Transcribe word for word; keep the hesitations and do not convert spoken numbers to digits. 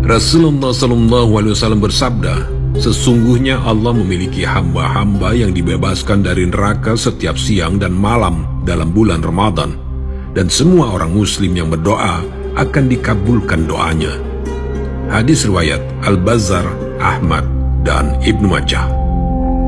Rasulullah Shallallahu Alaihi Wasallam bersabda, sesungguhnya Allah memiliki hamba-hamba yang dibebaskan dari neraka setiap siang dan malam dalam bulan Ramadan, dan semua orang muslim yang berdoa akan dikabulkan doanya. Hadis riwayat Al-Bazzar, Ahmad, dan Ibnu Majah.